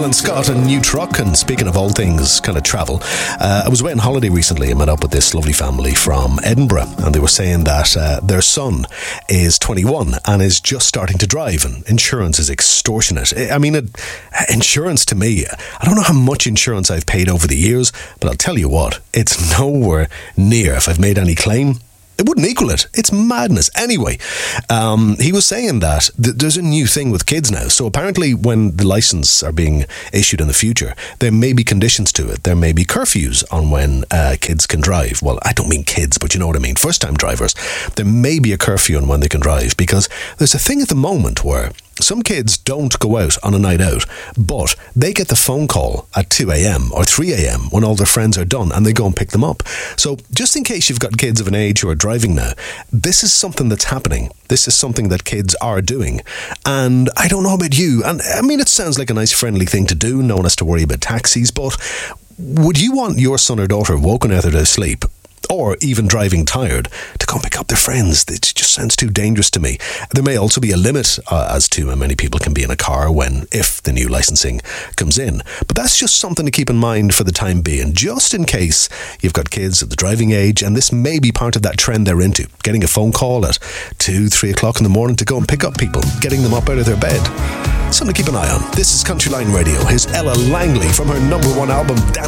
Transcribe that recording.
Alan Scott and New Truck. And speaking of all things kind of travel, I was away on holiday recently and met up with this lovely family from Edinburgh, and they were saying that their son is 21 and is just starting to drive, and insurance is extortionate. I mean, insurance to me, I don't know how much insurance I've paid over the years, but I'll tell you what, it's nowhere near, if I've made any claim, it wouldn't equal it. It's madness. Anyway, he was saying that there's a new thing with kids now. So apparently when the licence are being issued in the future, there may be conditions to it. There may be curfews on when kids can drive. Well, I don't mean kids, but you know what I mean. First-time drivers. There may be a curfew on when they can drive, because there's a thing at the moment where some kids don't go out on a night out, but they get the phone call at 2 a.m. or 3 a.m. when all their friends are done, and they go and pick them up. So just in case you've got kids of an age who are driving now, this is something that's happening. This is something that kids are doing. And I don't know about you, and I mean, it sounds like a nice friendly thing to do. No one has to worry about taxis, but would you want your son or daughter woken out of their sleep, or even driving tired, to come pick up their friends? It just sounds too dangerous to me. There may also be a limit as to how many people can be in a car if the new licensing comes in. But that's just something to keep in mind for the time being, just in case you've got kids at the driving age, and this may be part of that trend they're into, getting a phone call at 2-3 o'clock in the morning to go and pick up people, getting them up out of their bed. Something to keep an eye on. This is Country Line Radio. Here's Ella Langley from her #1 album, Dancing